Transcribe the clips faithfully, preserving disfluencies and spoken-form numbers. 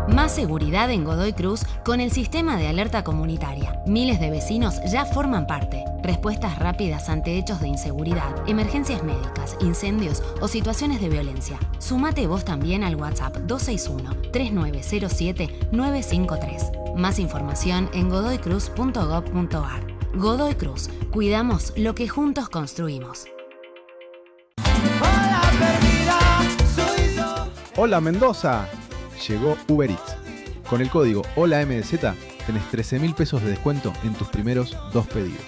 Más seguridad en Godoy Cruz con el sistema de alerta comunitaria. Miles de vecinos ya forman parte. Respuestas rápidas ante hechos de inseguridad, emergencias médicas, incendios o situaciones de violencia. Sumate vos también al WhatsApp dos seis uno, tres nueve cero siete, nueve cinco tres. Más información en godoy cruz punto gob punto ar. Godoy Cruz. Cuidamos lo que juntos construimos. Hola Mendoza. Llegó Uber Eats. Con el código Hola M D Z tenés trece mil pesos de descuento en tus primeros dos pedidos.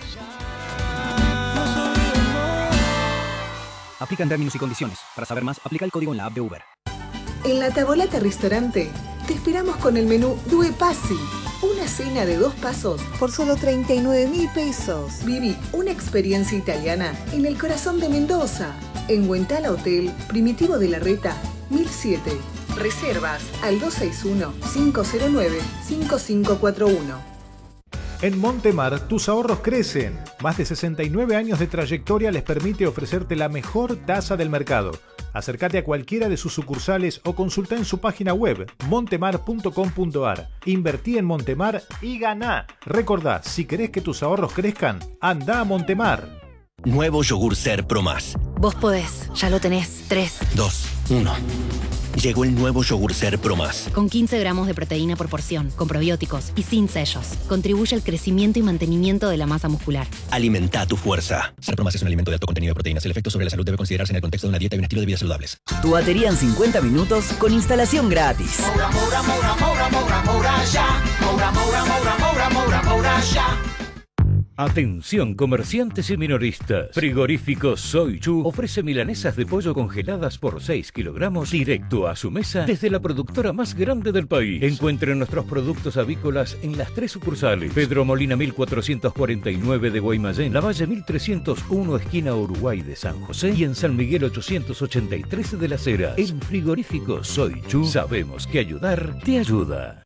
Aplican términos y condiciones. Para saber más, aplica el código en la app de Uber. En La Tavolata Restaurante te esperamos con el menú Due Passi. Una cena de dos pasos por solo treinta y nueve mil pesos. Viví una experiencia italiana en el corazón de Mendoza. En Huentala Hotel, Primitivo de la Reta, mil siete. Reservas al dos seis uno, cinco cero nueve, cinco cinco cuatro uno. En Montemar, tus ahorros crecen. Más de sesenta y nueve años de trayectoria les permite ofrecerte la mejor tasa del mercado. Acércate a cualquiera de sus sucursales o consulta en su página web montemar punto com punto ar. Invertí en Montemar y ganá. Recordá, si querés que tus ahorros crezcan, anda a Montemar. Nuevo yogur Ser Pro Más. Vos podés, ya lo tenés. tres. dos, uno. Llegó el nuevo yogur Ser Pro Más. Con quince gramos de proteína por porción, con probióticos y sin sellos. Contribuye al crecimiento y mantenimiento de la masa muscular. Alimenta tu fuerza. Ser Pro Más es un alimento de alto contenido de proteínas. El efecto sobre la salud debe considerarse en el contexto de una dieta y un estilo de vida saludables. Tu batería en cincuenta minutos con instalación gratis. Moura, Moura, Moura, Moura, Moura, Moura, ya. Moura, Moura, Moura, Moura, Moura, Moura, ya. Atención comerciantes y minoristas. Frigorífico Soy Chu ofrece milanesas de pollo congeladas por seis kilogramos directo a su mesa desde la productora más grande del país. Encuentren nuestros productos avícolas en las tres sucursales. Pedro Molina mil cuatrocientos cuarenta y nueve de Guaymallén, La Valle mil trescientos uno esquina Uruguay de San José y en San Miguel ochocientos ochenta y tres de Las Heras. En Frigorífico Soy Chu sabemos que ayudar te ayuda.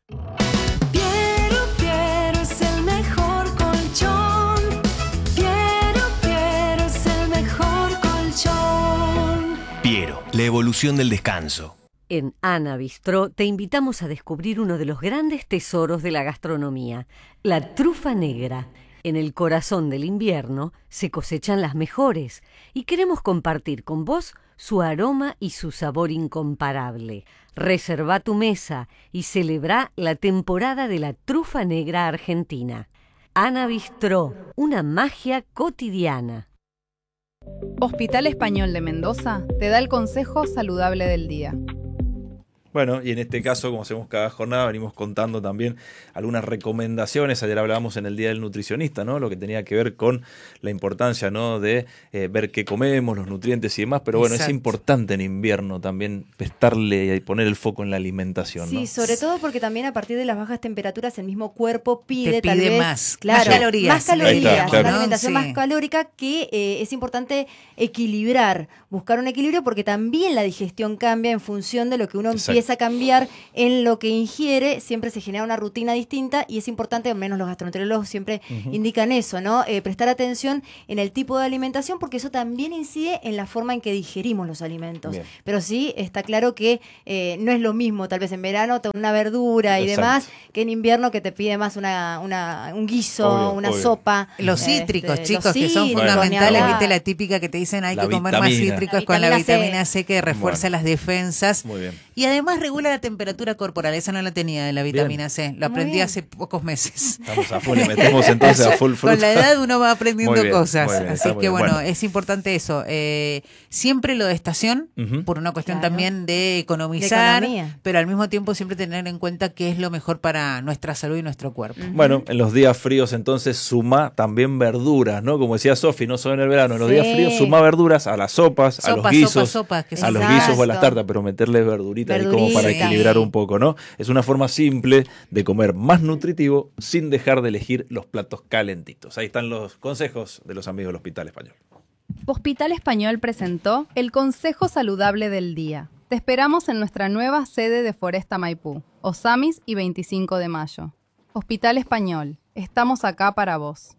Piero, la evolución del descanso. En Ana Bistró te invitamos a descubrir uno de los grandes tesoros de la gastronomía, la trufa negra. En el corazón del invierno se cosechan las mejores y queremos compartir con vos su aroma y su sabor incomparable. Reserva tu mesa y celebra la temporada de la trufa negra argentina. Ana Bistró, una magia cotidiana. Hospital Español de Mendoza te da el consejo saludable del día. Bueno, y en este caso, como hacemos cada jornada, venimos contando también algunas recomendaciones. Ayer hablábamos en el Día del Nutricionista, ¿no? Lo que tenía que ver con la importancia, ¿no? De eh, ver qué comemos, los nutrientes y demás. Pero bueno, Exacto. Es importante en invierno también prestarle y poner el foco en la alimentación, ¿no? Sí, sobre todo porque también a partir de las bajas temperaturas el mismo cuerpo pide, Te pide tal vez más, claro, más calorías. Más calorías, está, claro. Una alimentación Sí. más calórica que eh, es importante equilibrar, buscar un equilibrio porque también la digestión cambia en función de lo que uno Exacto. empieza a cambiar en lo que ingiere, siempre se genera una rutina distinta y es importante, al menos los gastroenterólogos siempre uh-huh. indican eso, ¿no? Eh, prestar atención en el tipo de alimentación porque eso también incide en la forma en que digerimos los alimentos. Bien. Pero sí, está claro que eh, no es lo mismo, tal vez en verano una verdura y Exacto. demás, que en invierno que te pide más una, una un guiso, obvio, una obvio. sopa. Los cítricos, este, chicos, los que cítricos, son fundamentales, bueno. viste la típica que te dicen hay la que comer vitamina. más cítricos la con la vitamina C, C que refuerza bueno. las defensas. Muy bien. Y además regula la temperatura corporal, esa no la tenía de la vitamina bien. C, lo aprendí hace pocos meses. Estamos a full, le metemos entonces a full fruta. Con la edad uno va aprendiendo bien, cosas, bien, así que bueno, bueno, es importante eso. Eh, siempre lo de estación, uh-huh. por una cuestión claro. también de economizar, de pero al mismo tiempo siempre tener en cuenta qué es lo mejor para nuestra salud y nuestro cuerpo. Uh-huh. Bueno, en los días fríos entonces suma también verduras, ¿no? Como decía Sofi, no solo en el verano, en los sí. días fríos suma verduras a las sopas, sopa, a los guisos, sopa, sopa, que a los guisos o a las tartas, pero meterles verduritas ahí como para equilibrar un poco, ¿no? Es una forma simple de comer más nutritivo sin dejar de elegir los platos calentitos. Ahí están los consejos de los amigos del Hospital Español. Hospital Español presentó el Consejo Saludable del Día. Te esperamos en nuestra nueva sede de Foresta Maipú, Osamis y veinticinco de mayo. Hospital Español, estamos acá para vos.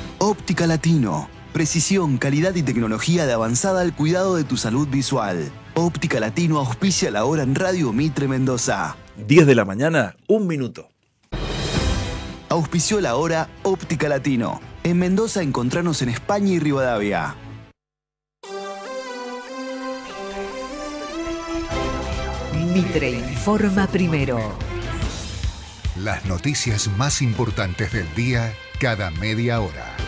Óptica Latino. Precisión, calidad y tecnología de avanzada al cuidado de tu salud visual. Óptica Latino auspicia la hora en Radio Mitre Mendoza. diez de la mañana, un minuto. Auspició la hora Óptica Latino. En Mendoza encontrarnos en España y Rivadavia. Mitre informa primero. Las noticias más importantes del día cada media hora.